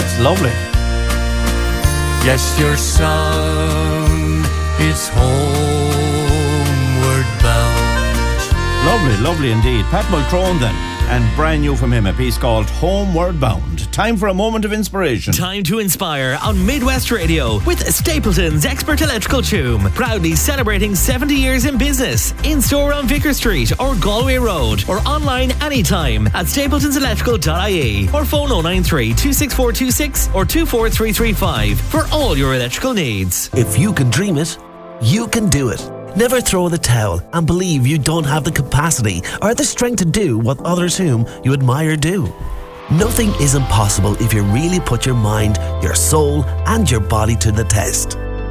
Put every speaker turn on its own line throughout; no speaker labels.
It's lovely.
Yes, your song is homeward bound.
Lovely, lovely indeed. Pat Mulcrone then, and brand new from him, a piece called Homeward Bound. Time for a moment of inspiration.
Time to inspire on Midwest Radio with Stapleton's Expert Electrical Tomb. Proudly celebrating 70 years in business. In store on Vicar Street or Galway Road, or online anytime at stapletonselectrical.ie, or phone 093 26426 or 24335 for all your electrical needs.
If you can dream it, you can do it. Never throw in the towel and believe you don't have the capacity or the strength to do what others whom you admire do. Nothing is impossible if you really put your mind, your soul, and your body to the test.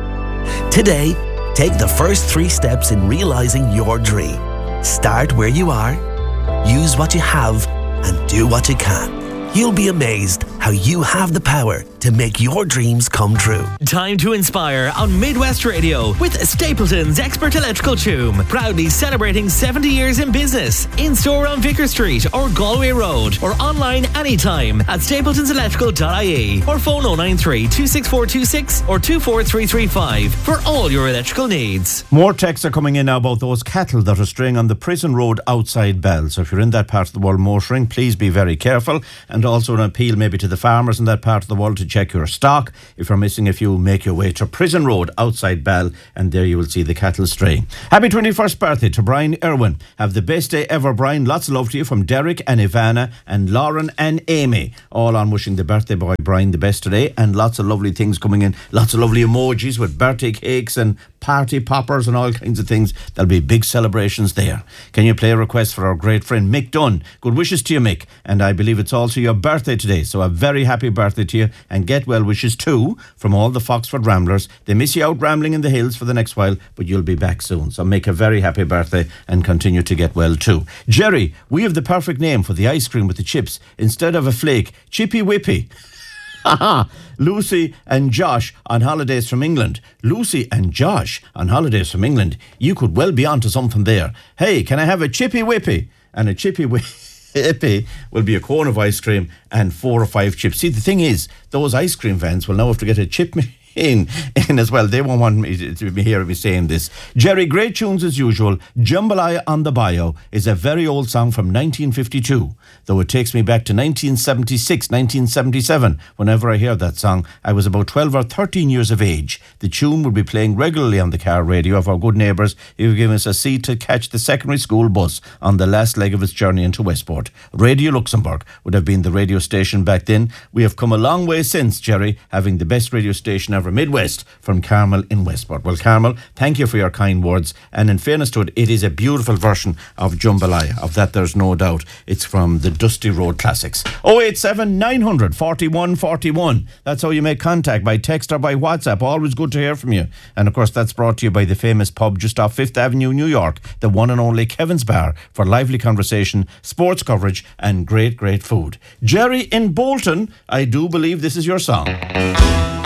Today, take the first 3 steps in realizing your dream. Start where you are, use what you have, and do what you can. You'll be amazed how you have the power to make your dreams come true.
Time to inspire on Midwest Radio with Stapleton's Expert Electrical Tomb. Proudly celebrating 70 years in business. In store on Vicar Street or Galway Road, or online anytime at stapletonselectrical.ie, or phone 093 26426 or 24335 for all your electrical needs.
More texts are coming in now about those cattle that are straying on the prison road outside Bell. So if you're in that part of the world motoring, please be very careful. And also an appeal maybe to the farmers in that part of the world to check your stock. If you're missing a few, make your way to Prison Road outside Bell, and there you will see the cattle straying. Happy 21st birthday to Brian Irwin. Have the best day ever, Brian. Lots of love to you from Derek and Ivana and Lauren and Amy. All on wishing the birthday boy Brian the best today, and lots of lovely things coming in. Lots of lovely emojis with birthday cakes and party poppers and all kinds of things. There'll be big celebrations there. Can you play a request for our great friend Mick Dunn? Good wishes to you, Mick. And I believe it's also your birthday today, so a very happy birthday to you, and get well wishes too from all the Foxford Ramblers. They miss you out rambling in the hills for the next while, but you'll be back soon. So make a very happy birthday and continue to get well too. Jerry, we have the perfect name for the ice cream with the chips. Instead of a flake, Chippy Whippy. Lucy and Josh on holidays from England. Lucy and Josh on holidays from England. You could well be onto something there. Hey, can I have a Chippy Whippy? And a Chippy Whippy will be a cone of ice cream and 4 or 5 chips. See, the thing is, those ice cream vans will now have to get a chip in as well. They won't want me to hear me saying this. Jerry, great tunes as usual. Jambalaya on the Bayou is a very old song from 1952, though it takes me back to 1976, 1977. Whenever I hear that song, I was about 12 or 13 years of age. The tune would be playing regularly on the car radio of our good neighbours who gave us a seat to catch the secondary school bus on the last leg of its journey into Westport. Radio Luxembourg would have been the radio station back then. We have come a long way since, Jerry, having the best radio station ever Midwest from Carmel in Westport. Well, Carmel, thank you for your kind words, and in fairness to it, it is a beautiful version of Jambalaya. Of that there's no doubt. It's from the Dusty Road Classics. 087 900 41 41. That's how you make contact, by text or by WhatsApp. Always good to hear from you. And of course, that's brought to you by the famous pub just off 5th Avenue, New York, the one and only Kevin's Bar, for lively conversation, sports coverage and great food. Jerry in Bolton, I do believe this is your song.